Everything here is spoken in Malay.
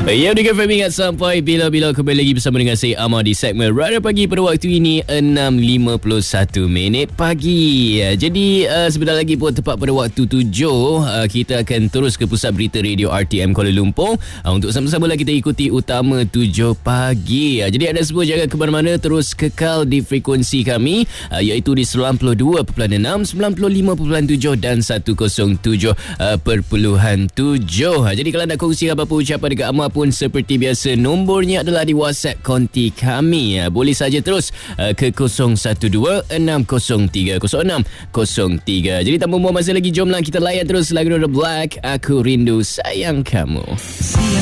Ya, dengan Fahmi ingat sampai bila-bila kembali lagi bersama dengan saya Amar di segmen Radar Pagi pada waktu ini 6.51 pagi. Jadi sebentar lagi pun tepat pada waktu 7 kita akan terus ke pusat berita radio RTM Kuala Lumpur untuk sama-sama lah kita ikuti utama 7 pagi. Jadi anda semua jangan ke mana-mana, terus kekal di frekuensi kami iaitu di 92.6, 95.7 dan 107.7. Jadi kalau nak kongsi apa-apa ucapan dekat Amar pun seperti biasa, nombornya adalah di WhatsApp konti kami. Boleh saja terus ke 012-603-0603. Jadi tanpa buang masa lagi, jomlah kita layan terus lagu The Black, Aku Rindu Sayang Kamu.